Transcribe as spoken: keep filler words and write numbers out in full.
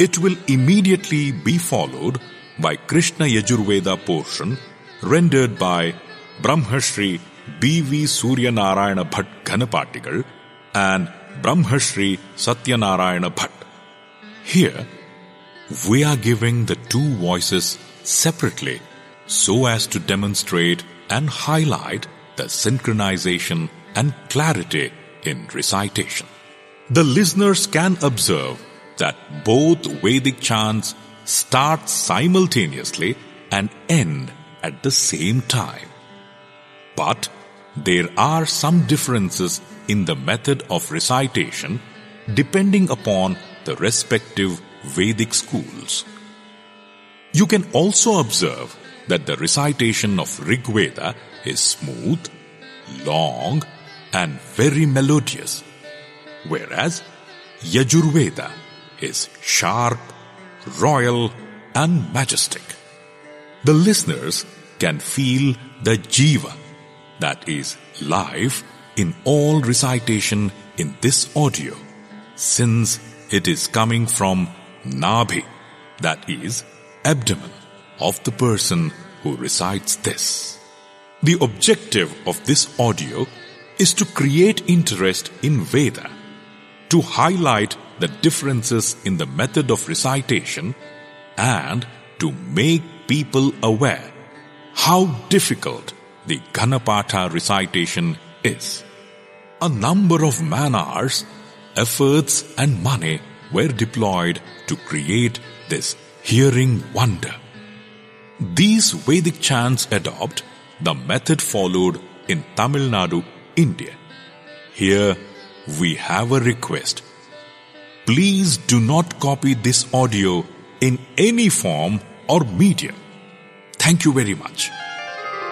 it will immediately be followed by Krishna Yajurveda portion rendered by Brahmashri B V Suryanarayana Bhatt Ganapatigal and Brahmashri Satyanarayana Bhatt. Here, we are giving the two voices separately so as to demonstrate and highlight the synchronization and clarity in recitation. The listeners can observe that both Vedic chants start simultaneously and end at the same time. But there are some differences in the method of recitation depending upon the respective Vedic schools. You can also observe that the recitation of Rig Veda is smooth, long, and very melodious, whereas Yajurveda is sharp, royal, and majestic. The listeners can feel the jiva, that is, life, in all recitation in this audio, since it is coming from Nabhi, that is, abdomen of the person who recites this. The objective of this audio is to create interest in Veda, to highlight the differences in the method of recitation, and to make people aware how difficult the Ganapatha recitation is. A number of man-hours, efforts and money were deployed to create this hearing wonder. These Vedic chants adopt the method followed in Tamil Nadu, India. Here we have a request. Please do not copy this audio in any form or medium. Thank you very much.